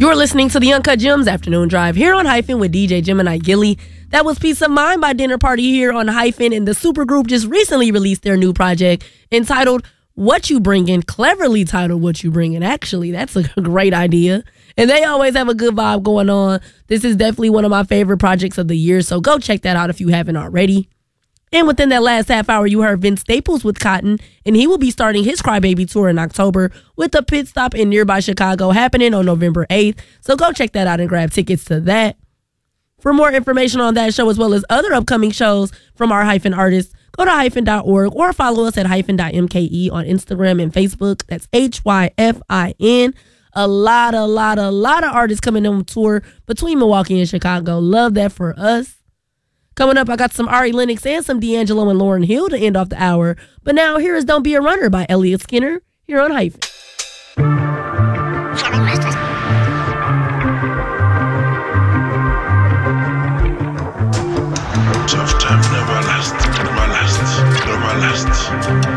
You're listening to the Uncut Gems Afternoon Drive here on Hyphen with DJ Gemini Gilly. That was Peace of Mind by Dinner Party here on Hyphen, and the supergroup just recently released their new project entitled What You Bringin', cleverly titled What You Bringin'. Actually, that's a great idea. And they always have a good vibe going on. This is definitely one of my favorite projects of the year, so go check that out if you haven't already. And within that last half hour, you heard Vince Staples with Cotton, and he will be starting his Crybaby tour in October with a pit stop in nearby Chicago happening on November 8th. So go check that out and grab tickets to that. For more information on that show as well as other upcoming shows from our Hyphen artists, go to hyphen.org or follow us at hyphen.mke on Instagram and Facebook. That's HYFIN. A lot of artists coming on tour between Milwaukee and Chicago. Love that for us. Coming up, I got some Ari Lennox and some D'Angelo and Lauryn Hill to end off the hour. But now, here is Don't Be a Runner by Elliott Skinner here on Hyphen. Tough time now.